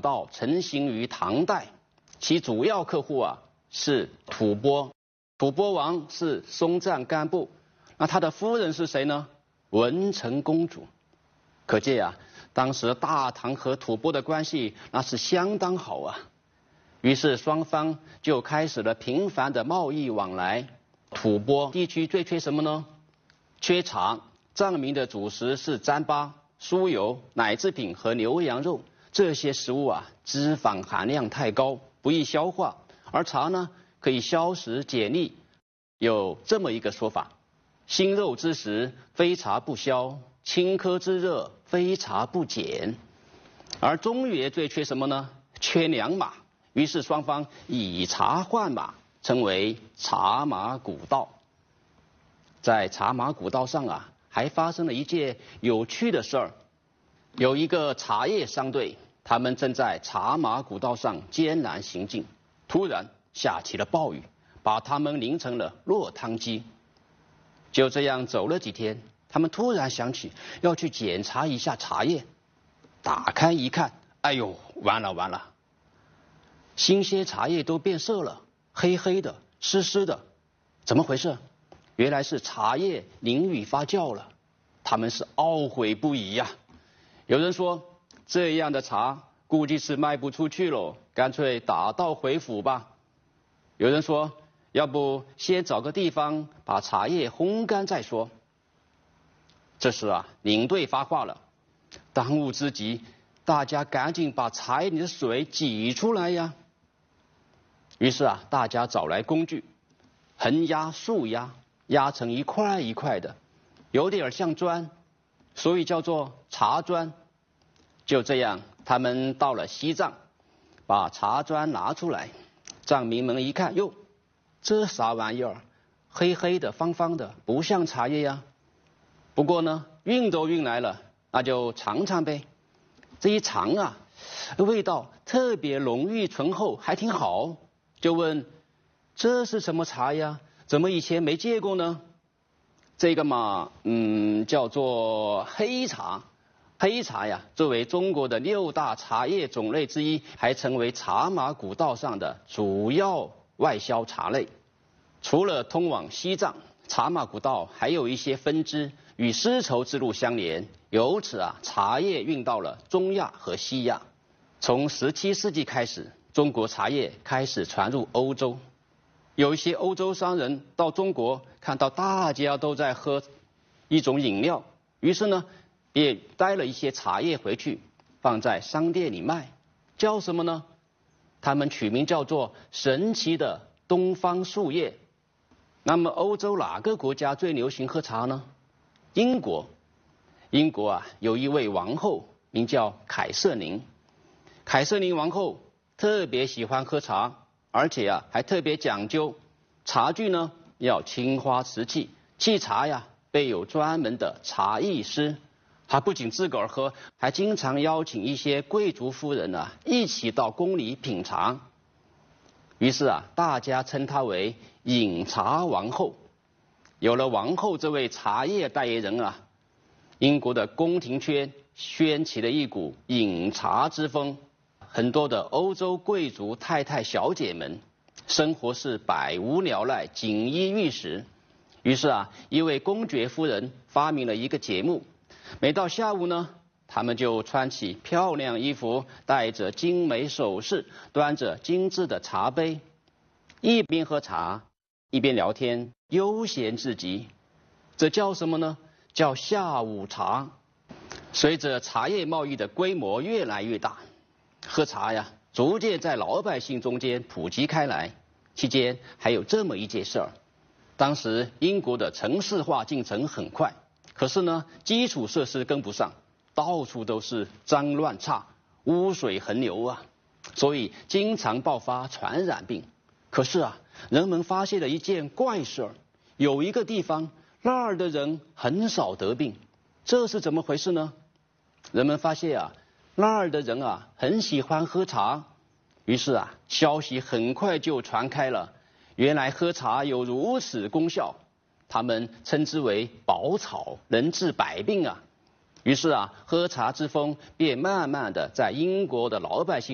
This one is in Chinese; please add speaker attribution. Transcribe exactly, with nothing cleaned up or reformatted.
Speaker 1: 道成型于唐代，其主要客户啊是吐蕃，吐蕃王是松赞干布，那他的夫人是谁呢？文成公主。可见啊，当时大唐和吐蕃的关系那是相当好啊。于是双方就开始了频繁的贸易往来。吐蕃地区最缺什么呢？缺茶。藏民的主食是糌粑、酥油、奶制品和牛羊肉，这些食物啊，脂肪含量太高，不易消化。而茶呢，可以消食解腻。有这么一个说法：心肉之食，非茶不消；顷刻之热，非茶不减。而中原最缺什么呢？缺良马。于是双方以茶换马，称为茶马古道。在茶马古道上啊，还发生了一件有趣的事儿。有一个茶叶商队，他们正在茶马古道上艰难行进，突然下起了暴雨，把他们淋成了落汤鸡。就这样走了几天，他们突然想起要去检查一下茶叶，打开一看，哎呦，完了完了！新鲜茶叶都变色了，黑黑的，湿湿的，怎么回事？原来是茶叶淋雨发酵了。他们是懊悔不已呀、啊。有人说，这样的茶估计是卖不出去了，干脆打道回府吧。有人说，要不先找个地方把茶叶烘干再说。这时啊，领队发话了：当务之急，大家赶紧把茶叶里的水挤出来呀。于是啊，大家找来工具，横压、竖压，压成一块一块的，有点像砖，所以叫做茶砖。就这样，他们到了西藏，把茶砖拿出来，藏民们一看，哟，这啥玩意儿？黑黑的、方方的，不像茶叶呀。不过呢，运都运来了，那就尝尝呗。这一尝啊，味道特别浓郁醇厚，还挺好。就问，这是什么茶呀？怎么以前没见过呢？这个嘛，嗯，叫做黑茶。黑茶呀，作为中国的六大茶叶种类之一，还成为茶马古道上的主要外销茶类。除了通往西藏，茶马古道还有一些分支与丝绸之路相连，由此啊，茶叶运到了中亚和西亚。从十七世纪开始，中国茶叶开始传入欧洲。有一些欧洲商人到中国，看到大家都在喝一种饮料，于是呢，也带了一些茶叶回去，放在商店里卖。叫什么呢？他们取名叫做神奇的东方树叶。那么欧洲哪个国家最流行喝茶呢？英国。英国啊，有一位王后名叫凯瑟琳。凯瑟琳王后特别喜欢喝茶，而且啊还特别讲究，茶具呢要青花瓷器，沏茶呀备有专门的茶艺师。他不仅自个儿喝，还经常邀请一些贵族夫人啊一起到宫里品茶。于是啊，大家称她为饮茶王后。有了王后这位茶叶代言人啊，英国的宫廷圈掀起了一股饮茶之风。很多的欧洲贵族太太小姐们生活是百无聊赖，锦衣玉食。于是啊，一位公爵夫人发明了一个节目，每到下午呢，他们就穿起漂亮衣服，戴着精美首饰，端着精致的茶杯，一边喝茶一边聊天，悠闲至极。这叫什么呢？叫下午茶。随着茶叶贸易的规模越来越大，喝茶呀逐渐在老百姓中间普及开来。期间还有这么一件事儿，当时英国的城市化进程很快，可是呢基础设施跟不上，到处都是脏乱差，污水横流啊，所以经常爆发传染病。可是啊，人们发现了一件怪事儿，有一个地方那儿的人很少得病，这是怎么回事呢？人们发现啊，那儿的人啊很喜欢喝茶，于是啊消息很快就传开了。原来喝茶有如此功效，他们称之为宝草，能治百病啊。于是啊，喝茶之风便慢慢的在英国的老百姓